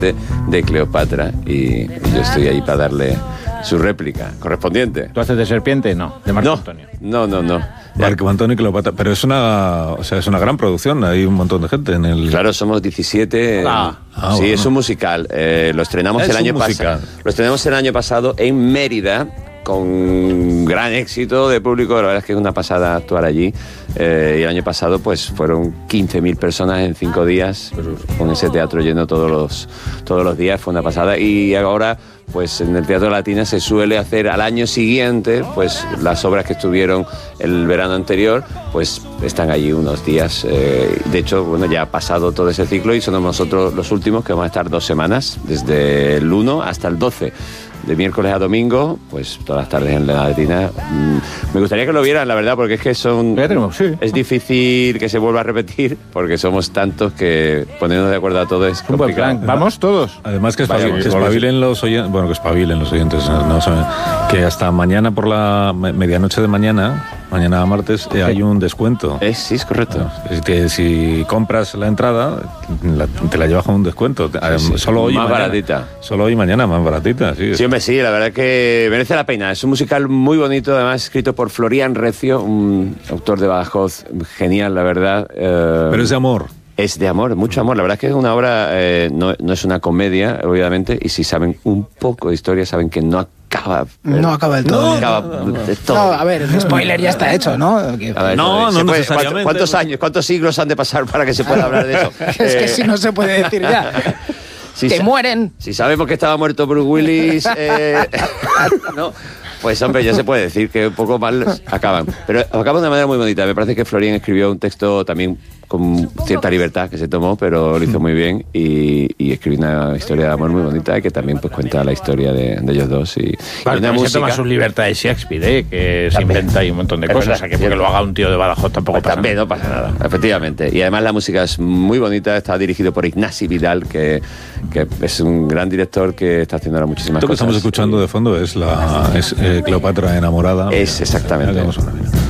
de Cleopatra y yo estoy ahí para darle su réplica correspondiente. ¿Tú haces de serpiente? No, de Marco Antonio. No. Marco Antonio y Cleopatra, pero es una gran producción, hay un montón de gente en el... Claro, somos 17. Sí, bueno. Es un musical. Lo estrenamos el año pasado. Lo estrenamos el año pasado en Mérida, con gran éxito de público. La verdad es que es una pasada actuar allí. Y el año pasado pues fueron 15.000 personas en 5 días, con ese teatro lleno todos los días. Fue una pasada. Y ahora pues en el Teatro Latina se suele hacer al año siguiente, pues las obras que estuvieron el verano anterior, pues están allí unos días. De hecho, bueno, ya ha pasado todo ese ciclo y somos nosotros los últimos, que vamos a estar 2 semanas, desde el 1 hasta el 12. De miércoles a domingo, pues todas las tardes en la Latina. Me gustaría que lo vieran, la verdad, porque es que es difícil que se vuelva a repetir, porque somos tantos que ponernos de acuerdo a todos es complicado. Vamos todos. Además que espabilen los oyentes, bueno, que espabilen los oyentes, que hasta mañana por la medianoche de mañana martes, hay un descuento. Sí, es correcto. Es que si compras la entrada, te la llevas con un descuento. Solo hoy más mañana, baratita. Solo hoy y mañana, más baratita. Sí, hombre, sí, la verdad es que merece la pena. Es un musical muy bonito, además escrito por Florian Recio, un autor de Badajoz genial, la verdad. Pero es de amor. Es de amor, mucho amor. La verdad es que es una obra, no es una comedia, obviamente, y si saben un poco de historia, saben que no acaba del todo. No acaba del todo. No, a ver, el spoiler ya está hecho, ¿no? A ver, no necesariamente. ¿Cuántos siglos han de pasar para que se pueda hablar de eso? Es que si no se puede decir ya. Que mueren. Si sabemos que estaba muerto Bruce Willis, ¿no? Pues hombre, ya se puede decir que un poco mal acaban. Pero acaban de una manera muy bonita. Me parece que Florian escribió un texto también con cierta libertad que se tomó, pero lo hizo muy bien y escribió una historia de amor muy bonita y que también pues cuenta la historia de ellos dos. Y una música... se toma sus libertades Shakespeare, que se inventa ahí un montón de cosas. O sea, que porque lo haga un tío de Badajoz tampoco pasa también nada. No pasa nada, efectivamente. Y además la música es muy bonita, está dirigido por Ignasi Vidal, que es un gran director que está haciendo ahora muchísimas cosas. Lo que estamos escuchando de fondo es Cleopatra enamorada. Es exactamente.